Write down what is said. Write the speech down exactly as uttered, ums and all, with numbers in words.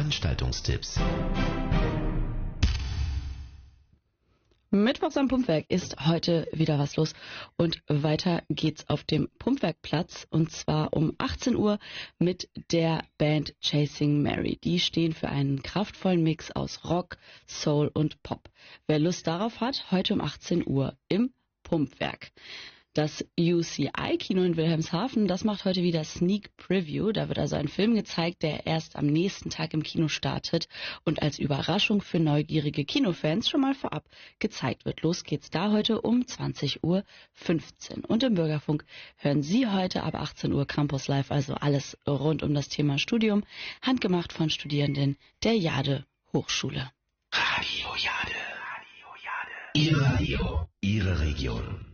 Veranstaltungstipps. Mittwochs am Pumpwerk ist heute wieder was los und weiter geht's auf dem Pumpwerkplatz und zwar um achtzehn Uhr mit der Band Chasing Mary. Die stehen für einen kraftvollen Mix aus Rock, Soul und Pop. Wer Lust darauf hat, heute um achtzehn Uhr im Pumpwerk. Das U C I-Kino in Wilhelmshaven, das macht heute wieder Sneak Preview. Da wird also ein Film gezeigt, der erst am nächsten Tag im Kino startet und als Überraschung für neugierige Kinofans schon mal vorab gezeigt wird. Los geht's da heute um zwanzig Uhr fünfzehn. Und im Bürgerfunk hören Sie heute ab achtzehn Uhr Campus Live, also alles rund um das Thema Studium, handgemacht von Studierenden der Jade Hochschule. Radio Jade. Radio Jade. Ihr Radio, Ihre Region.